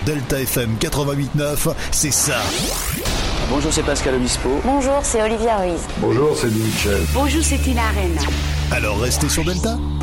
Delta FM 88.9, c'est ça. Bonjour, c'est Pascal Obispo. Bonjour, c'est Olivia Ruiz. Bonjour, c'est Michel. Bonjour, c'est Tina Arena. Alors restez sur Delta.